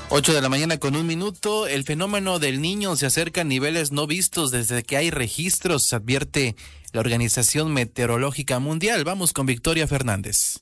8:01 a.m. El fenómeno del Niño se acerca a niveles no vistos desde que hay registros, advierte la Organización Meteorológica Mundial. Vamos con Victoria Fernández.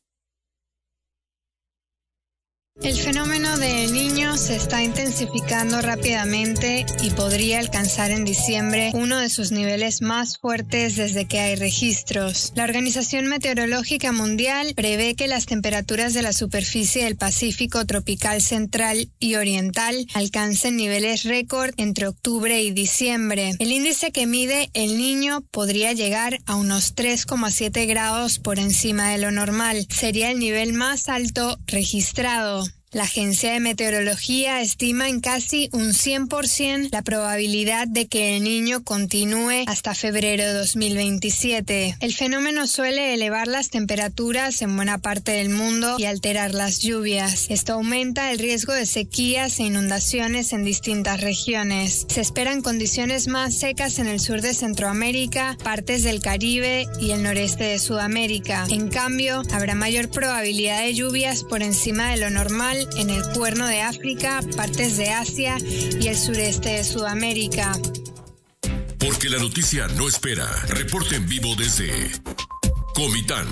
El fenómeno del Niño se está intensificando rápidamente y podría alcanzar en diciembre uno de sus niveles más fuertes desde que hay registros. La Organización Meteorológica Mundial prevé que las temperaturas de la superficie del Pacífico tropical central y oriental alcancen niveles récord entre octubre y diciembre. El índice que mide el Niño podría llegar a unos 3,7 grados por encima de lo normal. Sería el nivel más alto registrado. La Agencia de Meteorología estima en casi un 100% la probabilidad de que el Niño continúe hasta febrero de 2027. El fenómeno suele elevar las temperaturas en buena parte del mundo y alterar las lluvias. Esto aumenta el riesgo de sequías e inundaciones en distintas regiones. Se esperan condiciones más secas en el sur de Centroamérica, partes del Caribe y el noreste de Sudamérica. En cambio, habrá mayor probabilidad de lluvias por encima de lo normal en el Cuerno de África, partes de Asia y el sureste de Sudamérica. Porque la noticia no espera. Reporte en vivo desde Comitán.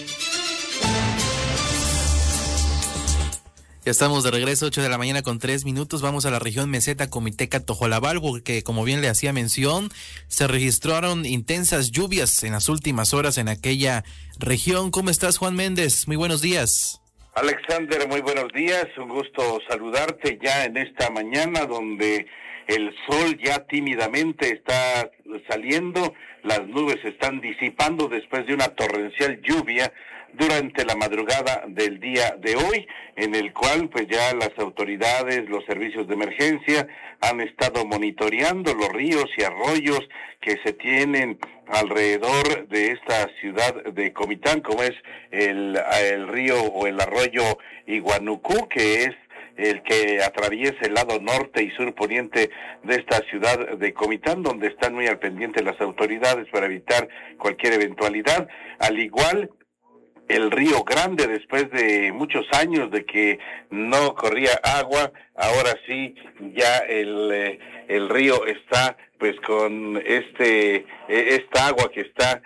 Ya estamos de regreso, 8:03 a.m. Vamos a la región meseta Comiteca Tojolabal, porque como bien le hacía mención, se registraron intensas lluvias en las últimas horas en aquella región. ¿Cómo estás, Juan Méndez? Muy buenos días. Alexander, muy buenos días, un gusto saludarte ya en esta mañana donde el sol ya tímidamente está saliendo, las nubes se están disipando después de una torrencial lluvia durante la madrugada del día de hoy, en el cual pues ya las autoridades, los servicios de emergencia han estado monitoreando los ríos y arroyos que se tienen alrededor de esta ciudad de Comitán, como es el río o el arroyo Iguanucú, que es el que atraviesa el lado norte y sur poniente de esta ciudad de Comitán, donde están muy al pendiente las autoridades para evitar cualquier eventualidad, al igual el Río Grande, después de muchos años de que no corría agua, ahora sí ya el río está pues con esta agua que está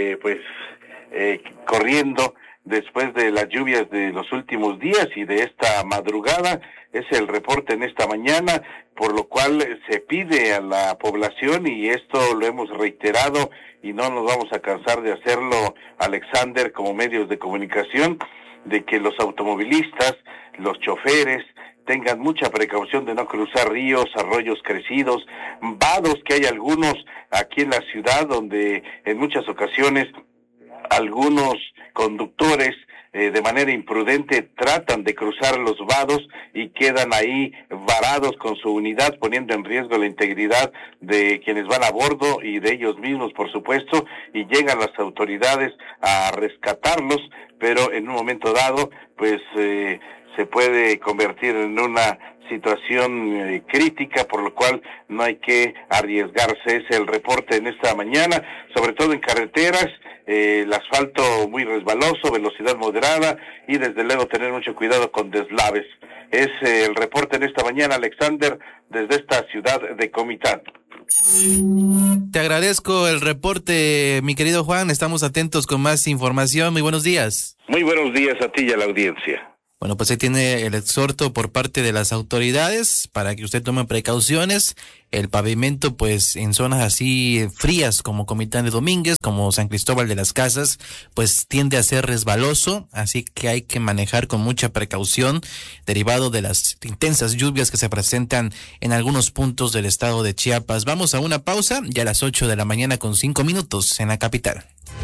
corriendo después de las lluvias de los últimos días y de esta madrugada. Es el reporte en esta mañana, por lo cual se pide a la población, y esto lo hemos reiterado y no nos vamos a cansar de hacerlo, Alexander, como medios de comunicación, de que los automovilistas, los choferes, tengan mucha precaución de no cruzar ríos, arroyos crecidos, vados, que hay algunos aquí en la ciudad donde en muchas ocasiones algunos conductores de manera imprudente tratan de cruzar los vados y quedan ahí varados con su unidad, poniendo en riesgo la integridad de quienes van a bordo y de ellos mismos, por supuesto, y llegan las autoridades a rescatarlos, pero en un momento dado pues se puede convertir en una situación crítica, por lo cual no hay que arriesgarse. Es el reporte en esta mañana, sobre todo en carreteras, el asfalto muy resbaloso, velocidad moderada y desde luego tener mucho cuidado con deslaves. Es el reporte en esta mañana, Alexander, desde esta ciudad de Comitán. Te agradezco el reporte, mi querido Juan, estamos atentos con más información. Muy buenos días. Muy buenos días a ti y a la audiencia. Bueno, pues ahí tiene el exhorto por parte de las autoridades para que usted tome precauciones. El pavimento, pues en zonas así frías como Comitán de Domínguez, como San Cristóbal de las Casas, pues tiende a ser resbaloso, así que hay que manejar con mucha precaución, derivado de las intensas lluvias que se presentan en algunos puntos del estado de Chiapas. Vamos a una pausa, ya a las 8:05 en la capital.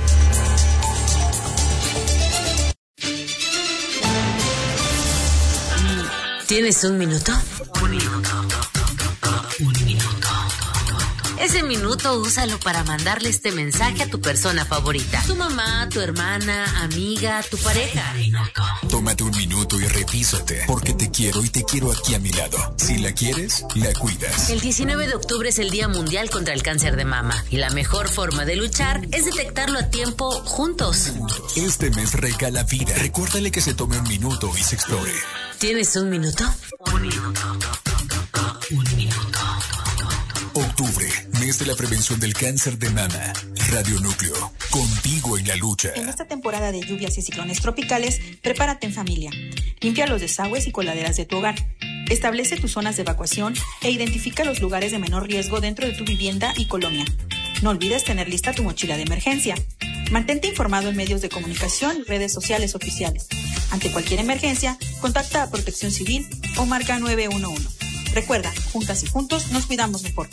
¿Tienes un minuto? Un minuto. Ese minuto úsalo para mandarle este mensaje a tu persona favorita. Tu mamá, tu hermana, amiga, tu pareja. Tómate un minuto y revísate, porque te quiero y te quiero aquí a mi lado. Si la quieres, la cuidas. El 19 de octubre es el Día Mundial contra el Cáncer de Mama. Y la mejor forma de luchar es detectarlo a tiempo juntos. Este mes regala vida. Recuérdale que se tome un minuto y se explore. ¿Tienes un minuto? Octubre, mes de la prevención del cáncer de mama. Radio Núcleo, contigo en la lucha. En esta temporada de lluvias y ciclones tropicales, prepárate en familia. Limpia los desagües y coladeras de tu hogar. Establece tus zonas de evacuación e identifica los lugares de menor riesgo dentro de tu vivienda y colonia. No olvides tener lista tu mochila de emergencia. Mantente informado en medios de comunicación y redes sociales oficiales. Ante cualquier emergencia, contacta a Protección Civil o marca 911. Recuerda, juntas y juntos nos cuidamos mejor.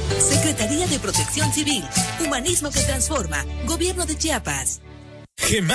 Secretaría de Protección Civil. Humanismo que transforma. Gobierno de Chiapas.